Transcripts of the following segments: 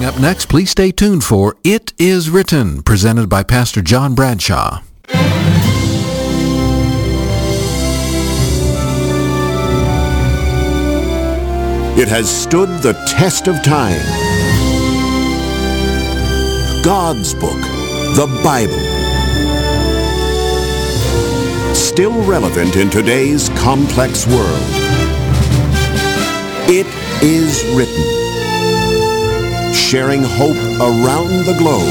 up next, please stay tuned for It Is Written, presented by Pastor John Bradshaw. It has stood the test of time. God's book, the Bible. Still relevant in today's complex world. It is written. Sharing hope around the globe.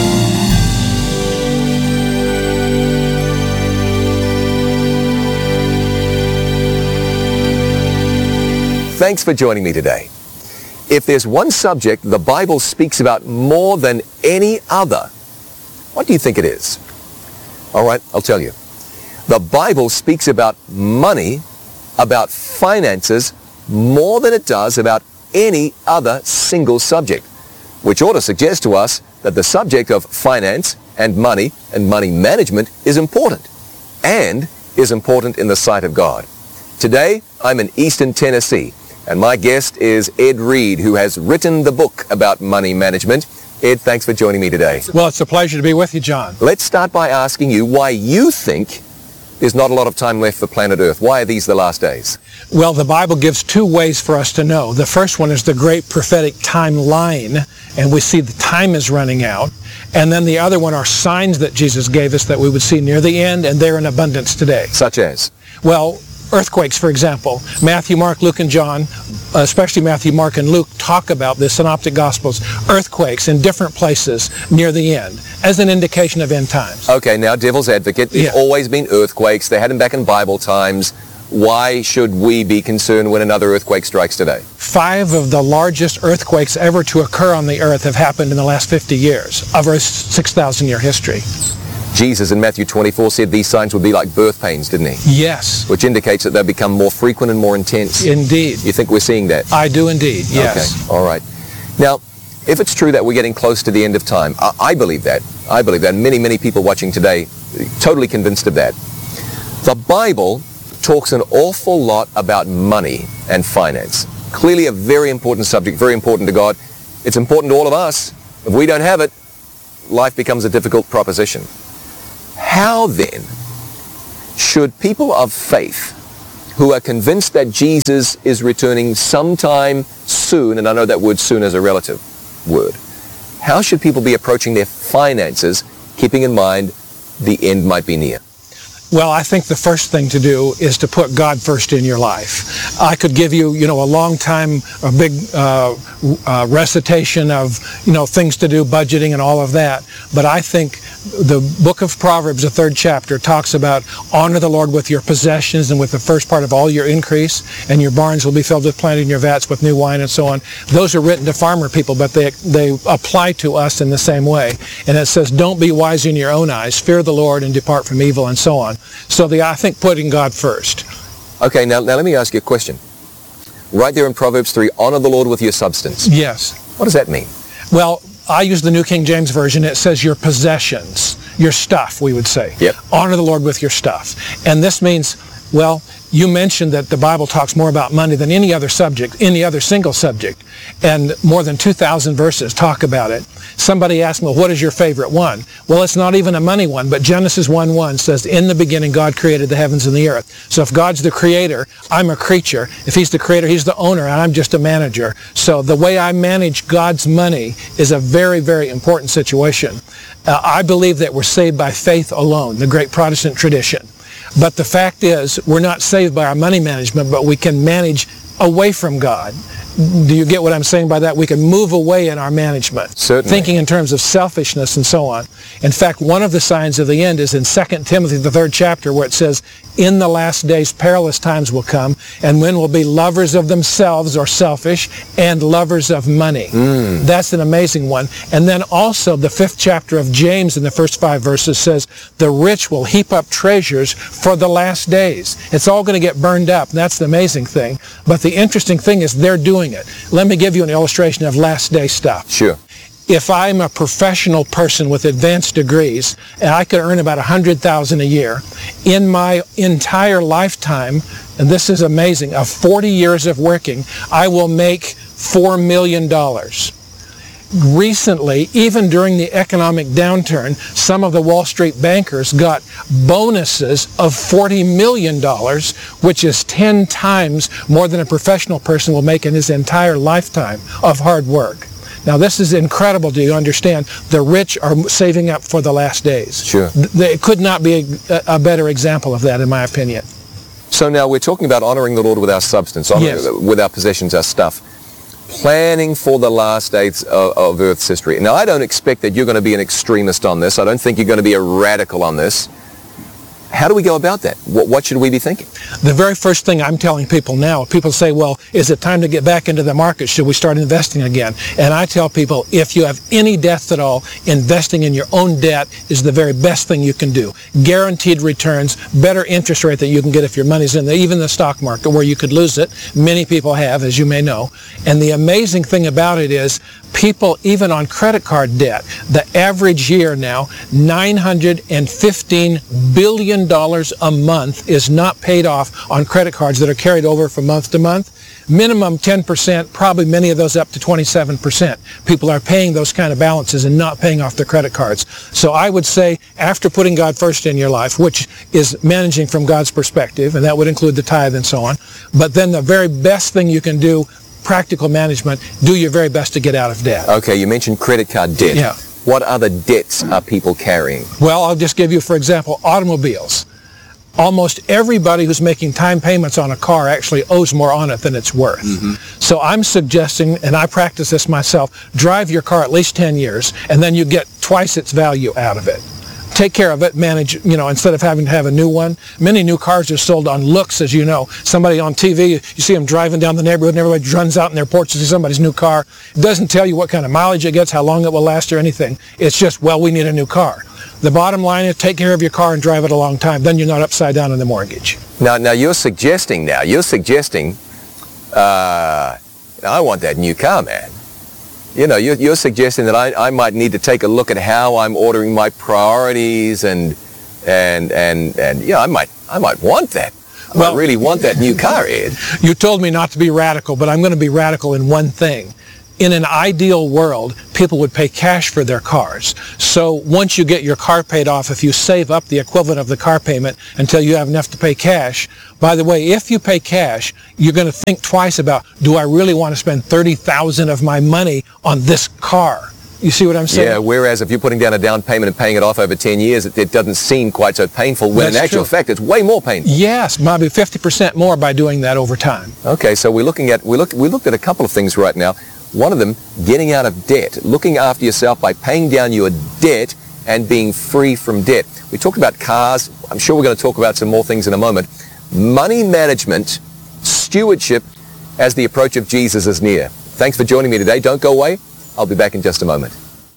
Thanks for joining me today. If there's one subject the Bible speaks about more than any other, what do you think it is? All right, I'll tell you. The Bible speaks about money, about finances, more than it does about any other single subject, which ought to suggest to us that the subject of finance and money management is important, and is important in the sight of God. Today, I'm in Easton, Tennessee, and my guest is Ed Reed, who has written the book about money management. Ed, thanks for joining me today. Well, it's a pleasure to be with you, John. Let's start by asking you why you think there's not a lot of time left for planet Earth. Why are these the last days? Well, the Bible gives two ways for us to know. The first one is the great prophetic timeline, and we see the time is running out. And then the other one are signs that Jesus gave us that we would see near the end, and they're in abundance today. Such as? Well, earthquakes, for example. Matthew, Mark, Luke, and John, especially Matthew, Mark, and Luke, talk about the Synoptic Gospels, earthquakes in different places near the end, as an indication of end times. Okay, now, devil's advocate, there's always been earthquakes. They had them back in Bible times. Why should we be concerned when another earthquake strikes today? 5 of the largest earthquakes ever to occur on the earth have happened in the last 50 years of our 6,000-year history. Jesus in Matthew 24 said these signs would be like birth pains, didn't he? Yes. Which indicates that they'll become more frequent and more intense. Indeed. You think we're seeing that? I do indeed, yes. Okay, all right. Now, if it's true that we're getting close to the end of time, I believe that. I believe that. Many people watching today totally convinced of that. The Bible talks an awful lot about money and finance. Clearly a very important subject, very important to God. It's important to all of us. If we don't have it, life becomes a difficult proposition. How then should people of faith who are convinced that Jesus is returning sometime soon, and I know that word soon is a relative word, how should people be approaching their finances, keeping in mind the end might be near? Well, I think the first thing to do is to put God first in your life. I could give you, a long time, a big recitation of, things to do, budgeting and all of that. But I think the book of Proverbs, the 3rd chapter, talks about honor the Lord with your possessions and with the first part of all your increase, and your barns will be filled with plenty and your vats with new wine and so on. Those are written to farmer people, but they apply to us in the same way. And it says, don't be wise in your own eyes, fear the Lord and depart from evil, and so on. So I think putting God first. Okay, now let me ask you a question. Right there in Proverbs 3, honor the Lord with your substance. Yes. What does that mean? Well, I use the New King James Version. It says your possessions, your stuff, we would say. Yep. Honor the Lord with your stuff. And this means, well, you mentioned that the Bible talks more about money than any other subject, any other single subject. And more than 2,000 verses talk about it. Somebody asked me, well, what is your favorite one? Well, it's not even a money one, but Genesis 1:1 says, in the beginning, God created the heavens and the earth. So if God's the creator, I'm a creature. If he's the creator, he's the owner, and I'm just a manager. So the way I manage God's money is a very, very important situation. I believe that we're saved by faith alone, the great Protestant tradition. But the fact is, we're not saved by our money management, but we can manage away from God. Do you get what I'm saying by that? We can move away in our management. Certainly. Thinking in terms of selfishness and so on. In fact, one of the signs of the end is in 2 Timothy, the 3rd chapter, where it says, in the last days perilous times will come, and men will be lovers of themselves, or selfish, and lovers of money. That's an amazing one. And then also the 5th chapter of James in the first 5 verses says, the rich will heap up treasures for the last days. It's all going to get burned up. That's the amazing thing. But the interesting thing is they're doing it. Let me give you an illustration of last day stuff. Sure. If I'm a professional person with advanced degrees and I could earn about $100,000 a year, in my entire lifetime, and this is amazing, of 40 years of working, I will make $4 million. recently, even during the economic downturn, some of the Wall Street bankers got bonuses of $40 million, which is 10 times more than a professional person will make in his entire lifetime of hard work. Now, this is incredible. Do you understand? The rich are saving up for the last days. Sure. There could not be a better example of that, in my opinion. So now we're talking about honoring the Lord with our substance, Yes. with our possessions, our stuff. Planning for the last days of Earth's history. Now, I don't expect that you're going to be an extremist on this. I don't think you're going to be a radical on this. How do we go about that? What should we be thinking? The very first thing I'm telling people now, people say, well, is it time to get back into the market? Should we start investing again? And I tell people, if you have any debts at all, investing in your own debt is the very best thing you can do. Guaranteed returns, better interest rate that you can get if your money's in even the stock market where you could lose it. Many people have, as you may know. And the amazing thing about it is people, even on credit card debt, the average year now, $915 billion a month is not paid off on credit cards that are carried over from month to month. Minimum 10%, probably many of those up to 27%. People are paying those kind of balances and not paying off their credit cards. So I would say, after putting God first in your life, which is managing from God's perspective, and that would include the tithe and so on, but then the very best thing you can do, practical management, do your very best to get out of debt. Okay, you mentioned credit card debt. Yeah. What other debts are people carrying? Well, I'll just give you, for example, automobiles. Almost everybody who's making time payments on a car actually owes more on it than it's worth. Mm-hmm. So I'm suggesting, and I practice this myself, drive your car at least 10 years, and then you get twice its value out of it. Take care of it, manage, instead of having to have a new one. Many new cars are sold on looks, as you know. Somebody on TV, you see them driving down the neighborhood and everybody runs out in their porch to see somebody's new car. It doesn't tell you what kind of mileage it gets, how long it will last or anything. It's just, well, we need a new car. The bottom line is take care of your car and drive it a long time. Then you're not upside down on the mortgage. Now you're suggesting, I want that new car, man. You're suggesting that I might need to take a look at how I'm ordering my priorities and I might want that. I really want that new car, Ed. You told me not to be radical, but I'm going to be radical in one thing. In an ideal world, people would pay cash for their cars. So once you get your car paid off, if you save up the equivalent of the car payment until you have enough to pay cash, by the way, if you pay cash, you're going to think twice about, do I really want to spend $30,000 of my money on this car? You see what I'm saying? Yeah, whereas if you're putting down a down payment and paying it off over 10 years, it doesn't seem quite so painful, when in actual fact it's way more painful. Yes, maybe 50% more by doing that over time. Okay, so we looked at a couple of things right now. One of them, getting out of debt, looking after yourself by paying down your debt and being free from debt. We talked about cars. I'm sure we're going to talk about some more things in a moment. Money management, stewardship, as the approach of Jesus is near. Thanks for joining me today. Don't go away. I'll be back in just a moment.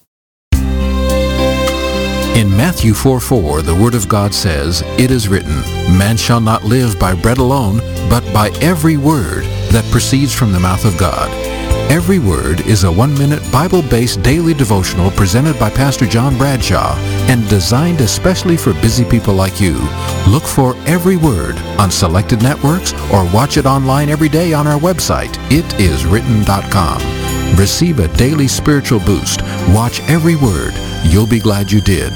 In Matthew 4:4, the Word of God says, "It is written, man shall not live by bread alone, but by every word that proceeds from the mouth of God." Every Word is a 1-minute Bible-based daily devotional presented by Pastor John Bradshaw and designed especially for busy people like you. Look for Every Word on selected networks or watch it online every day on our website, itiswritten.com. Receive a daily spiritual boost. Watch Every Word. You'll be glad you did.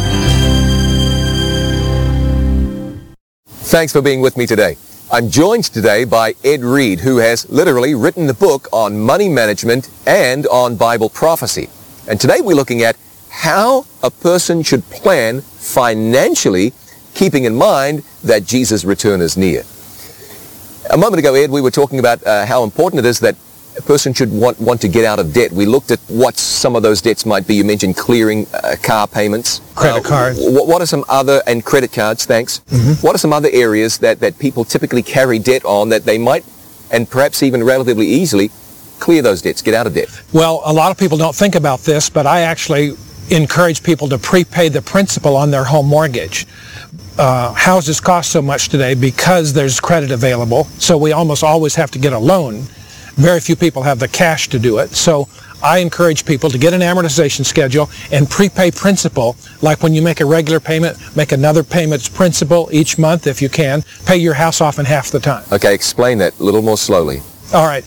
Thanks for being with me today. I'm joined today by Ed Reed, who has literally written the book on money management and on Bible prophecy. And today we're looking at how a person should plan financially, keeping in mind that Jesus' return is near. A moment ago, Ed, we were talking about how important it is that a person should want to get out of debt. We looked at what some of those debts might be. You mentioned clearing car payments. Credit cards. What are some other, and credit cards, thanks. Mm-hmm. What are some other areas that people typically carry debt on that they might, and perhaps even relatively easily, clear those debts, get out of debt? Well, a lot of people don't think about this, but I actually encourage people to prepay the principal on their home mortgage. Houses cost so much today because there's credit available, so we almost always have to get a loan. Very few people have the cash to do it. So I encourage people to get an amortization schedule and prepay principal. Like when you make a regular payment, make another payment's principal each month if you can. Pay your house off in half the time. Okay, explain that a little more slowly. All right.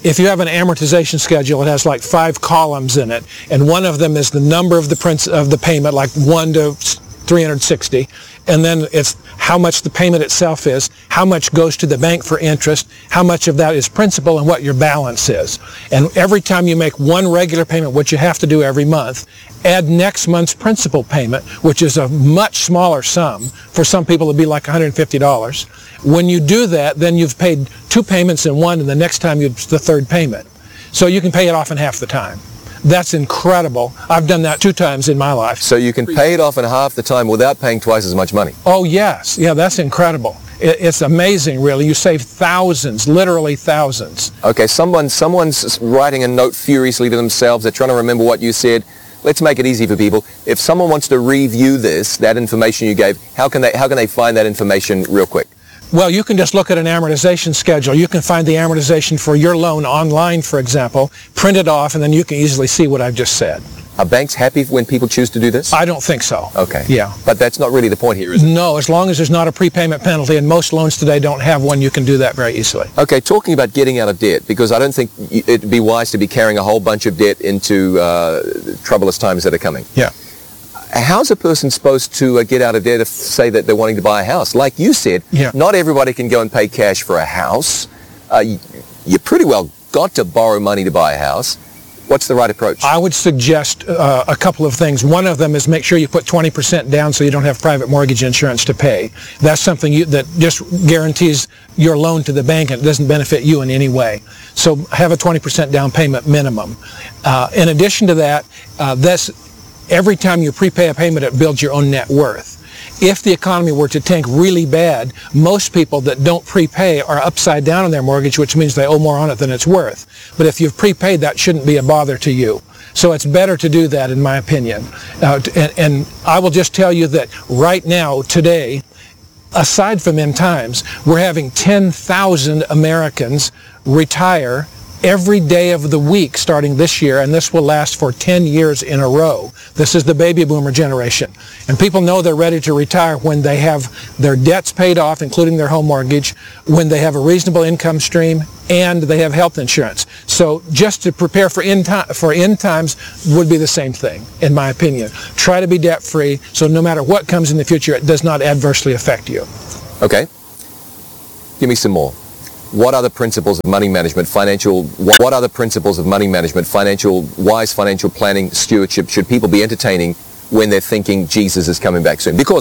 if you have an amortization schedule, it has like 5 columns in it, and one of them is the number of the payment, like 1 to 360, and then it's how much the payment itself is, how much goes to the bank for interest, how much of that is principal, and what your balance is. And every time you make one regular payment, which you have to do every month, add next month's principal payment, which is a much smaller sum. For some people it'd be like $150. When you do that, then you've paid 2 payments in one, and the next time it's the 3rd payment. So you can pay it off in half the time. That's incredible. I've done that 2 times in my life. So you can pay it off in half the time without paying twice as much money? Oh, yes. Yeah, that's incredible. It's amazing, really. You save thousands, literally thousands. Okay, someone's writing a note furiously to themselves. They're trying to remember what you said. Let's make it easy for people. If someone wants to review that information you gave, how can they find that information real quick? Well, you can just look at an amortization schedule. You can find the amortization for your loan online, for example, print it off, and then you can easily see what I've just said. Are banks happy when people choose to do this? I don't think so. Okay. Yeah. But that's not really the point here, is it? No, as long as there's not a prepayment penalty, and most loans today don't have one, you can do that very easily. Okay, talking about getting out of debt, because I don't think it'd be wise to be carrying a whole bunch of debt into troublous times that are coming. Yeah. How's a person supposed to get out of debt if, say, that they're wanting to buy a house? Like you said, not everybody can go and pay cash for a house. You pretty well got to borrow money to buy a house. What's the right approach? I would suggest a couple of things. One of them is make sure you put 20% down so you don't have private mortgage insurance to pay. That's something that just guarantees your loan to the bank, and it doesn't benefit you in any way. So have a 20% down payment minimum. In addition to that, every time you prepay a payment, it builds your own net worth. If the economy were to tank really bad, most people that don't prepay are upside down on their mortgage, which means they owe more on it than it's worth. But if you've prepaid, that shouldn't be a bother to you. So it's better to do that, in my opinion. And I will just tell you that right now, today, aside from end times, we're having 10,000 Americans retire every day of the week starting this year, and this will last for 10 years in a row. This is the baby boomer generation. And people know they're ready to retire when they have their debts paid off, including their home mortgage, when they have a reasonable income stream, and they have health insurance. So just to prepare for end times would be the same thing, in my opinion. Try to be debt-free, so no matter what comes in the future, it does not adversely affect you. Okay. Give me some more. What are the principles of money management, wise financial planning, stewardship should people be entertaining when they're thinking Jesus is coming back soon? Because